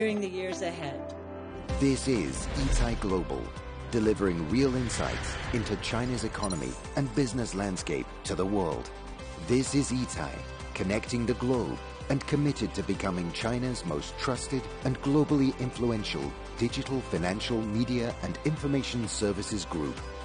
during the years ahead. This is Etai Global, delivering real insights into China's economy and business landscape to the world. This is Etai, connecting the globe and committed to becoming China's most trusted and globally influential digital financial media and information services group.